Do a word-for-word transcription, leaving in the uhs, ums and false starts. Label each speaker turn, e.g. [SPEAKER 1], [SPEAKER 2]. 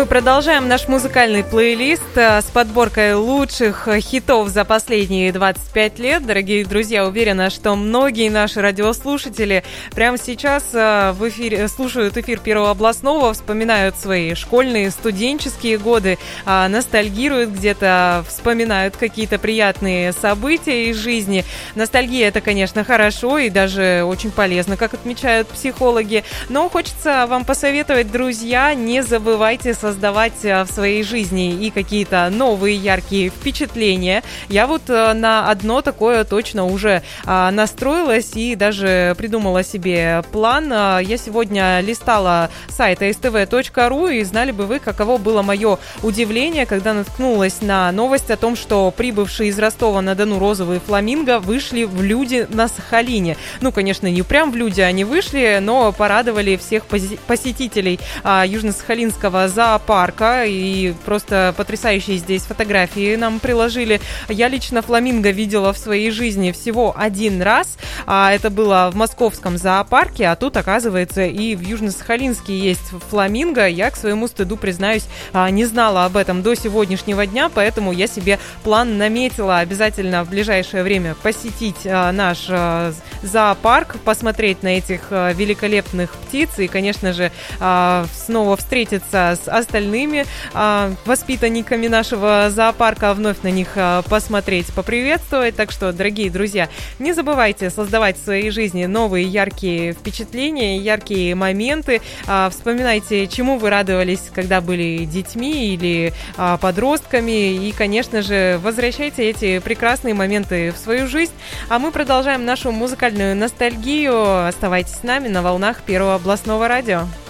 [SPEAKER 1] Мы продолжаем наш музыкальный плейлист с подборкой лучших хитов за последние двадцать пять лет. Дорогие друзья, уверена, что многие наши радиослушатели прямо сейчас в эфире слушают эфир Первого областного, вспоминают свои школьные, студенческие годы, ностальгируют где-то, вспоминают какие-то приятные события из жизни. Ностальгия — это, конечно, хорошо и даже очень полезно, как отмечают психологи. Но хочется вам посоветовать, друзья, не забывайте создавать в своей жизни и какие-то новые яркие впечатления. Я вот на одно такое точно уже настроилась и даже придумала себе план. Я сегодня листала сайт эс тэ вэ точка ру, и знали бы вы, каково было мое удивление, когда наткнулась на новость о том, что прибывшие из Ростова-на-Дону розовые фламинго вышли в люди на Сахалине. Ну, конечно, не прям в люди они вышли, но порадовали всех посетителей Южно-Сахалинского зоопарка, и просто потрясающие здесь фотографии нам приложили. Я лично фламинго видела в своей жизни всего один раз, а это было в московском зоопарке, а тут, оказывается, и в Южно-Сахалинске есть фламинго. Я, к своему стыду, признаюсь, не знала об этом до сегодняшнего дня, поэтому я себе план наметила обязательно в ближайшее время посетить наш зоопарк, посмотреть на этих великолепных птиц и, конечно же, снова встретиться с остальными воспитанниками нашего зоопарка, вновь на них посмотреть, поприветствовать. Так что, дорогие друзья, не забывайте создавать в своей жизни новые яркие впечатления, яркие моменты. Вспоминайте, чему вы радовались, когда были детьми или подростками, и, конечно же, возвращайте эти прекрасные моменты в свою жизнь. А мы продолжаем нашу музыкальную ностальгию. Оставайтесь с нами на волнах Первого областного радио.